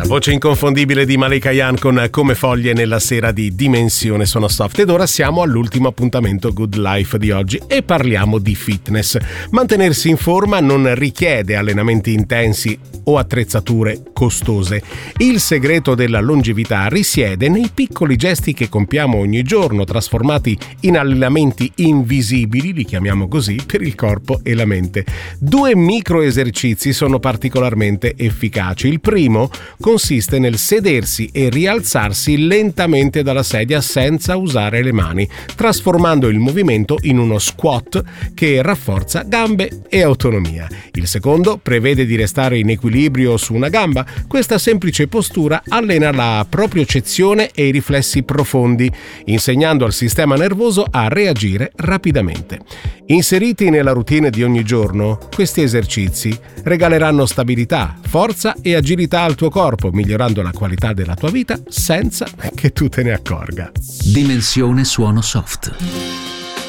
Voce inconfondibile di Malika Ayane con Come foglie nella sera di Dimensione Suono Soft. Ed ora siamo all'ultimo appuntamento Good Life di oggi e parliamo di fitness. Mantenersi in forma non richiede allenamenti intensi o attrezzature costose. Il segreto della longevità risiede nei piccoli gesti che compiamo ogni giorno, trasformati in allenamenti invisibili, li chiamiamo così, per il corpo e la mente. 2 micro esercizi sono particolarmente efficaci. Il primo consiste nel sedersi e rialzarsi lentamente dalla sedia senza usare le mani, trasformando il movimento in uno squat che rafforza gambe e autonomia. Il secondo prevede di restare in equilibrio su una gamba. Questa semplice postura allena la propriocezione e i riflessi profondi, insegnando al sistema nervoso a reagire rapidamente. Inseriti nella routine di ogni giorno, questi esercizi regaleranno stabilità, forza e agilità al tuo corpo, migliorando la qualità della tua vita senza che tu te ne accorga. Dimensione Suono Soft.